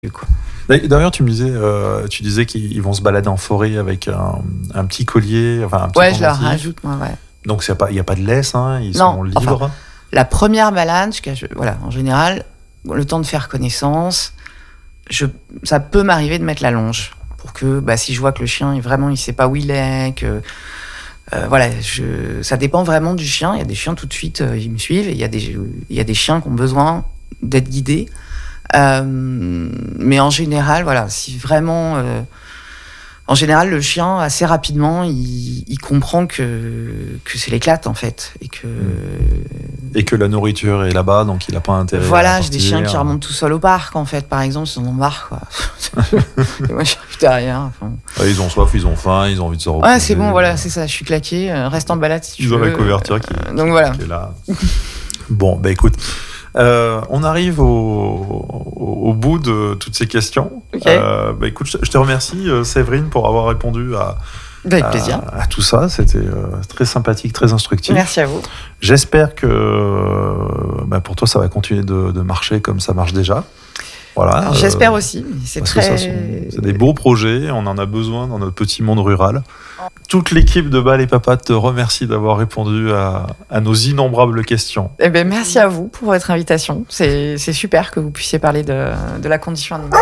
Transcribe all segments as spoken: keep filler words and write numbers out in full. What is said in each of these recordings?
Quoi. D'ailleurs, tu me disais, euh, tu disais qu'ils vont se balader en forêt avec un, un petit collier, enfin un petit ouais, je leur rajoute, moi, ouais. Donc il n'y a, a pas de laisse, hein, ils non, sont libres. Enfin, la première balade, je, voilà, en général, le temps de faire connaissance, je, ça peut m'arriver de mettre la longe pour que, bah, si je vois que le chien, il, vraiment, il sait pas où il est, que euh, voilà, je, ça dépend vraiment du chien. Il y a des chiens tout de suite, euh, ils me suivent, et il y a des, il y a des chiens qui ont besoin d'être guidés. Euh, mais en général, voilà, si vraiment, euh, en général, le chien assez rapidement, il, il comprend que que c'est l'éclate en fait, et que et que la nourriture est là-bas, donc il n'a pas intérêt. Voilà, à j'ai des chiens qui remontent tout seuls au parc en fait, par exemple, ils en ont marre quoi. Et moi, j'arrive derrière. Enfin... Ouais, ils ont soif, ils ont faim, ils ont envie de se reposer. Ouais, c'est bon, voilà, c'est ça. Je suis claqué. Reste en balade si tu ils veux. Ils ont la couverture qui, euh, donc voilà. qui est là. Bon, bah écoute. Euh, on arrive au, au, au bout de toutes ces questions. Okay. Euh, bah écoute, je te remercie, Séverine, pour avoir répondu à, Avec à, plaisir. à tout ça. C'était euh, très sympathique, très instructif. Merci à vous. J'espère que euh, bah pour toi, ça va continuer de, de marcher comme ça marche déjà. Voilà. Alors, j'espère euh, aussi. C'est très. Ça, c'est des beaux projets. On en a besoin dans notre petit monde rural. Toute l'équipe de Bal et Papa te remercie d'avoir répondu à, à nos innombrables questions. Eh ben, merci à vous pour votre invitation. C'est, c'est super que vous puissiez parler de, de la condition animale.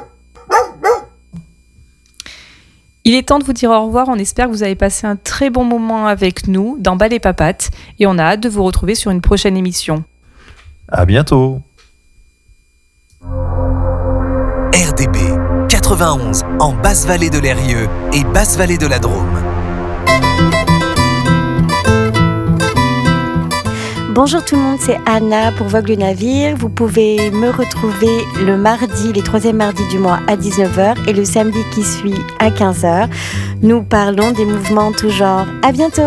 Il est temps de vous dire au revoir. On espère que vous avez passé un très bon moment avec nous dans Bal et Papates. Et on a hâte de vous retrouver sur une prochaine émission. À bientôt. R D B quatre-vingt-onze en Basse-Vallée de l'Eyrieux et Basse-Vallée de la Drôme. Bonjour tout le monde, c'est Anna pour Vogue le Navire. Vous pouvez me retrouver le mardi, les troisièmes mardis du mois à dix-neuf heures et le samedi qui suit à quinze heures. Nous parlons des mouvements en tout genre. À bientôt.